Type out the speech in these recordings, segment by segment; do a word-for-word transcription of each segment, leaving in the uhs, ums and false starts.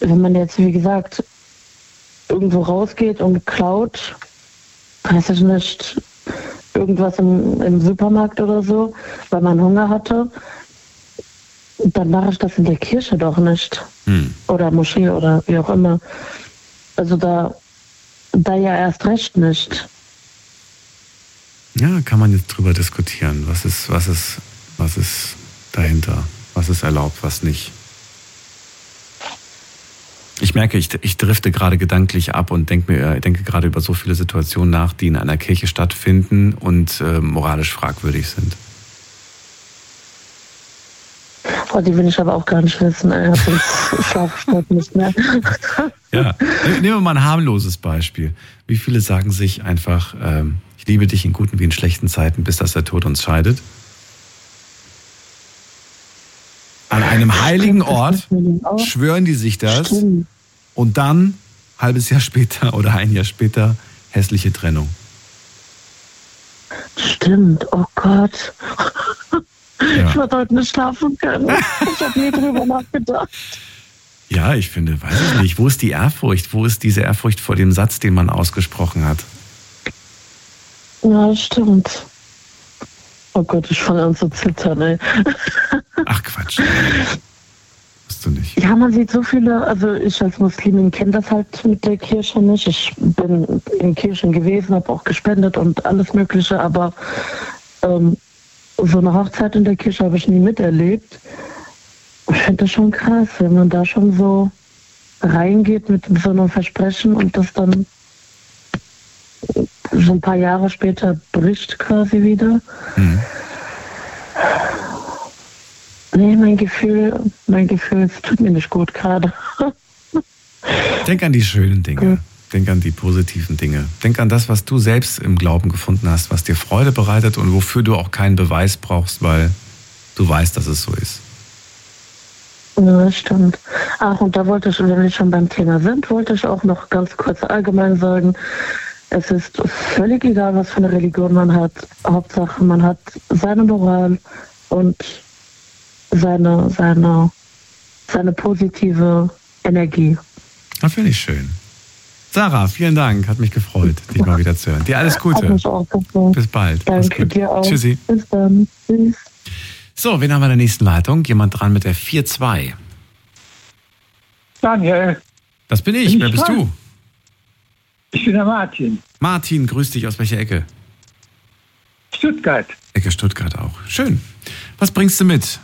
wenn man jetzt, wie gesagt, irgendwo rausgeht und klaut, weiß ich nicht, irgendwas im, im Supermarkt oder so, weil man Hunger hatte, dann mache ich das in der Kirche doch nicht. Hm. Oder Moschee oder wie auch immer. Also da, da ja erst recht nicht. Ja, kann man jetzt drüber diskutieren. Was ist, was ist, was ist dahinter? Was ist erlaubt, was nicht? Ich merke, ich, ich drifte gerade gedanklich ab und denke mir, denke gerade über so viele Situationen nach, die in einer Kirche stattfinden und äh, moralisch fragwürdig sind. Oh, die will ich aber auch gar nicht wissen. Er hat den Schlafsport nicht mehr. Ja, nehmen wir mal ein harmloses Beispiel. Wie viele sagen sich einfach, ähm, ich liebe dich in guten wie in schlechten Zeiten, bis dass der Tod uns scheidet? An einem heiligen Ort schwören die sich das. Stimmt. Und dann, halbes Jahr später oder ein Jahr später, hässliche Trennung. Stimmt, oh Gott. Ja. Ich würde heute nicht schlafen können. Ich habe nie drüber nachgedacht. Ja, ich finde, weiß ich nicht, wo ist die Ehrfurcht? Wo ist diese Ehrfurcht vor dem Satz, den man ausgesprochen hat? Ja, stimmt. Oh Gott, ich fange an zu zittern, ey. Ach Quatsch. Hast du nicht. Ja, man sieht so viele, also ich als Muslimin kenne das halt mit der Kirche nicht. Ich bin in Kirchen gewesen, habe auch gespendet und alles Mögliche, aber ähm, so eine Hochzeit in der Kirche habe ich nie miterlebt. Ich finde das schon krass, wenn man da schon so reingeht mit so einem Versprechen und das dann so ein paar Jahre später bricht quasi wieder. Mhm. Nee, mein Gefühl, mein Gefühl, es tut mir nicht gut gerade. Denk an die schönen Dinge. Gut. Denk an die positiven Dinge. Denk an das, was du selbst im Glauben gefunden hast, was dir Freude bereitet und wofür du auch keinen Beweis brauchst, weil du weißt, dass es so ist. Ja, das stimmt. Ach, und da wollte ich, wenn wir schon beim Thema sind, wollte ich auch noch ganz kurz allgemein sagen, es ist völlig egal, was für eine Religion man hat. Hauptsache, man hat seine Moral und seine, seine, seine positive Energie. Das finde ich schön. Sarah, vielen Dank. Hat mich gefreut, dich mal wieder zu hören. Dir alles Gute. Hat mich auch gefreut. Bis bald. Danke dir auch. Tschüssi. Bis dann. Tschüss. So, wen haben wir in der nächsten Leitung? Jemand dran mit der vier zwei. Daniel. Das bin ich. Bin Wer ich bist dran? du? Ich bin der Martin. Martin, grüß dich. Aus welcher Ecke? Stuttgart. Ecke Stuttgart auch. Schön. Was bringst du mit?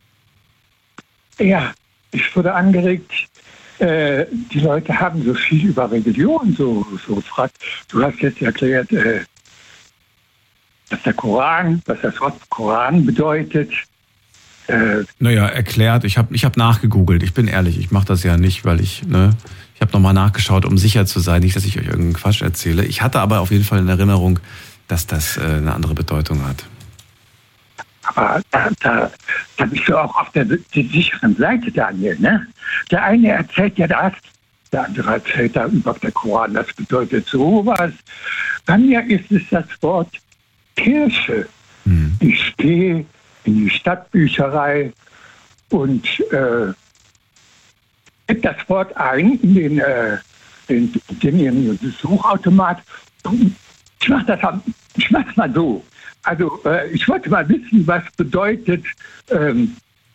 Ja, ich wurde angeregt, äh, die Leute haben so viel über Religion so, so gefragt. Du hast jetzt erklärt, äh, dass der Koran, was das Wort Koran bedeutet. Äh, naja, erklärt. Ich habe ich hab nachgegoogelt. Ich bin ehrlich, ich mache das ja nicht, weil ich, ne, ich habe nochmal nachgeschaut, um sicher zu sein, nicht, dass ich euch irgendeinen Quatsch erzähle. Ich hatte aber auf jeden Fall in Erinnerung, dass das äh, eine andere Bedeutung hat. Aber da, da, da bist du auch auf der, der sicheren Seite, Daniel, ne? Der eine erzählt ja das, der andere erzählt da über der Koran, das bedeutet sowas. Bei mir ist es das Wort Kirche. Hm. Ich gehe in die Stadtbücherei und äh, gebe das Wort ein in den, äh, den, den, den Suchautomat. Ich mache das, ich mach's mal so. Also äh, ich wollte mal wissen, was bedeutet, ähm,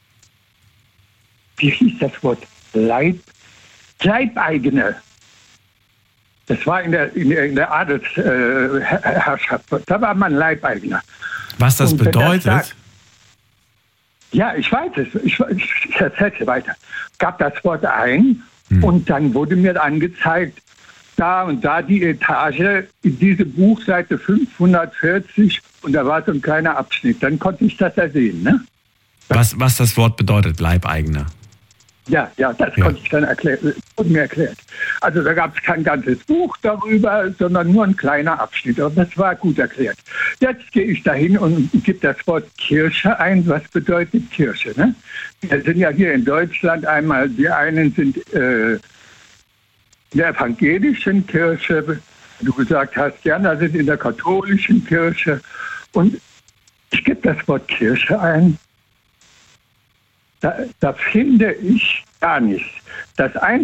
wie hieß das Wort, Leib, Leibeigene. Das war in der, in der, in der Adelsherrschaft, äh, da war man Leibeigener. Was das bedeutet? Das sagt, ja, ich weiß es, ich, ich erzähle weiter. Gab das Wort ein hm. und dann wurde mir angezeigt, da und da die Etage, in diese Buchseite fünfhundertvierzig und da war so ein kleiner Abschnitt. Dann konnte ich das ersehen, ne? Was, was das Wort bedeutet, Leibeigener? Ja, ja, das ja. konnte ich dann erklären, wurde mir erklärt. Also da gab es kein ganzes Buch darüber, sondern nur ein kleiner Abschnitt. Aber das war gut erklärt. Jetzt gehe ich dahin und gebe das Wort Kirche ein. Was bedeutet Kirche, ne? Wir sind ja hier in Deutschland einmal, die einen sind äh, in der evangelischen Kirche, wie du gesagt hast, die anderen sind in der katholischen Kirche. Und ich gebe das Wort Kirche ein. Da, da finde ich gar nichts. Das